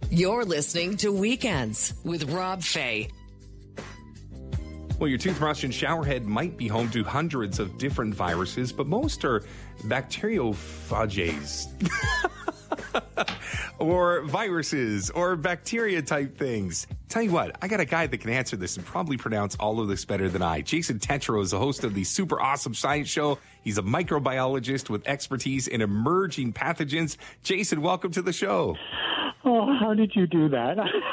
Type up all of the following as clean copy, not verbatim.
You're listening to Weekends with Rob Fay. Well, your toothbrush and shower head might be home to hundreds of different viruses, but most are bacteriophages. Or viruses or bacteria type things. Tell you what, I got a guy that can answer this and probably pronounce all of this better than I. Jason Tetro is the host of the Super Awesome Science Show. He's a microbiologist with expertise in emerging pathogens. Jason, welcome to the show. Oh, how did you do that?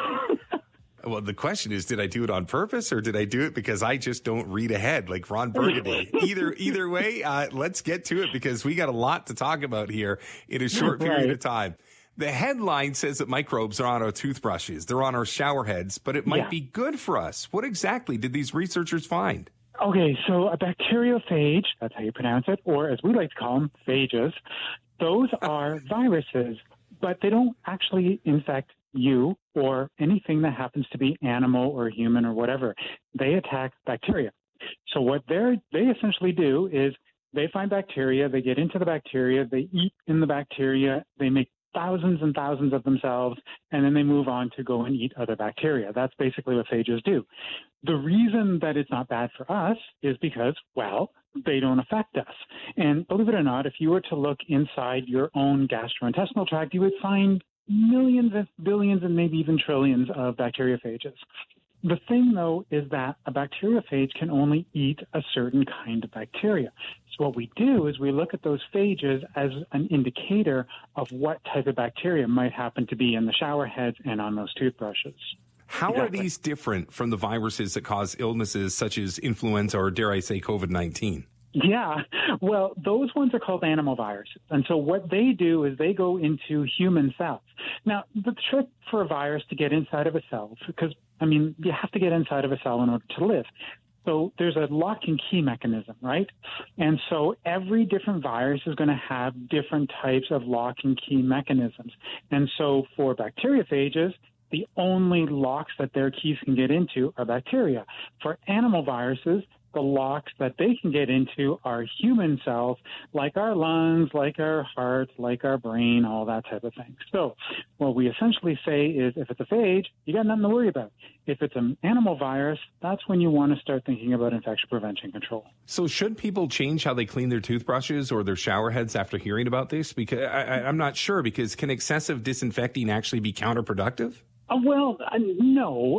Well, the question is, did I do it on purpose or did I do it because I just don't read ahead like Ron Burgundy? Either way, let's get to it because we got a lot to talk about here in a short period of time. The headline says that microbes are on our toothbrushes. They're on our shower heads, but it might be good for us. What exactly did these researchers find? Okay, so a bacteriophage, that's how you pronounce it, or as we like to call them, phages, those are viruses, but they don't actually infect you or anything that happens to be animal or human or whatever. They attack bacteria. So what they essentially do is they find bacteria, they get into the bacteria, they eat in the bacteria, they make thousands and thousands of themselves, and then they move on to go and eat other bacteria. That's basically what phages do. The reason that it's not bad for us is because, well, they don't affect us. And believe it or not, if you were to look inside your own gastrointestinal tract, you would find millions and billions and maybe even trillions of bacteriophages. The thing, though, is that a bacteriophage can only eat a certain kind of bacteria. So what we do is we look at those phages as an indicator of what type of bacteria might happen to be in the shower heads and on those toothbrushes. How are these different from the viruses that cause illnesses such as influenza or, dare I say, COVID-19? Yeah, well, those ones are called animal viruses. And so what they do is they go into human cells. Now, the trick for a virus to get inside of a cell, because, you have to get inside of a cell in order to live. So there's a lock and key mechanism, right? And so every different virus is going to have different types of lock and key mechanisms. And so for bacteriophages, the only locks that their keys can get into are bacteria. For animal viruses, the locks that they can get into are human cells, like our lungs, like our heart, like our brain, all that type of thing. So what we essentially say is if it's a phage, you got nothing to worry about. If it's an animal virus, that's when you want to start thinking about infection prevention control. So should people change how they clean their toothbrushes or their shower heads after hearing about this? Because I'm not sure, because can excessive disinfecting actually be counterproductive? Well, no.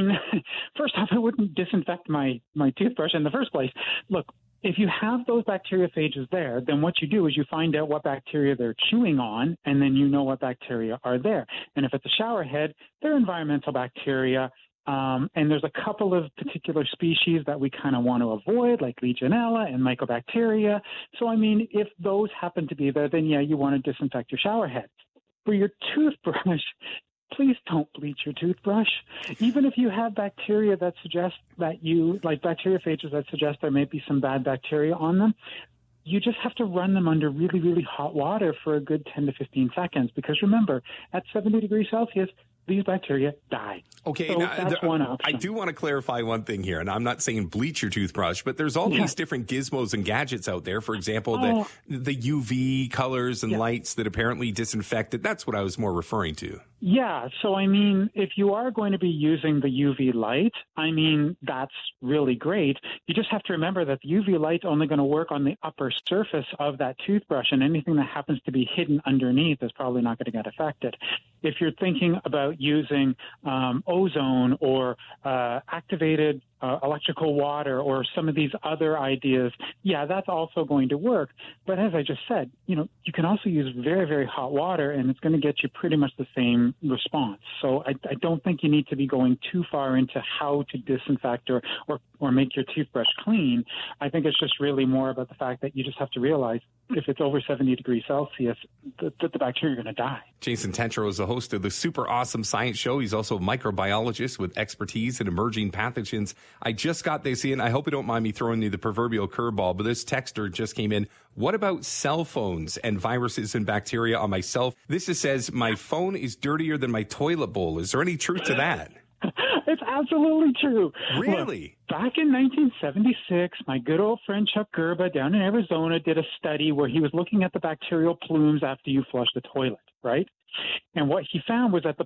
First off, I wouldn't disinfect my toothbrush in the first place. Look, if you have those bacteriophages there, then what you do is you find out what bacteria they're chewing on, and then you know what bacteria are there. And if it's a shower head, they're environmental bacteria. And there's a couple of particular species that we kind of want to avoid, like Legionella and Mycobacteria. So, if those happen to be there, then, you want to disinfect your shower head. For your toothbrush, please don't bleach your toothbrush. Even if you have bacteria that suggest that bacteriophages that suggest there may be some bad bacteria on them, you just have to run them under really, really hot water for a good 10 to 15 seconds. Because remember, at 70 degrees Celsius, these bacteria die. Okay, so that's one option. I do want to clarify one thing here, and I'm not saying bleach your toothbrush, but there's all these different gizmos and gadgets out there. For example, the UV colors and lights that apparently disinfect it. That's what I was more referring to. Yeah, so if you are going to be using the UV light, that's really great. You just have to remember that the UV light's only going to work on the upper surface of that toothbrush, and anything that happens to be hidden underneath is probably not going to get affected. If you're thinking about using ozone or activated electrical water or some of these other ideas, that's also going to work. But as I just said, you can also use very, very hot water, and it's going to get you pretty much the same response. So I don't think you need to be going too far into how to disinfect or make your toothbrush clean. I think it's just really more about the fact that you just have to realize if it's over 70 degrees Celsius, the bacteria are going to die. Jason Tetro is the host of the Super Awesome Science Show. He's also a microbiologist with expertise in emerging pathogens. I just got this in. I hope you don't mind me throwing you the proverbial curveball, but this texter just came in. What about cell phones and viruses and bacteria on my cell? This says my phone is dirtier than my toilet bowl. Is there any truth to that? It's absolutely true. Really? Look, back in 1976, my good old friend Chuck Gerba down in Arizona did a study where he was looking at the bacterial plumes after you flush the toilet, right? And what he found was that the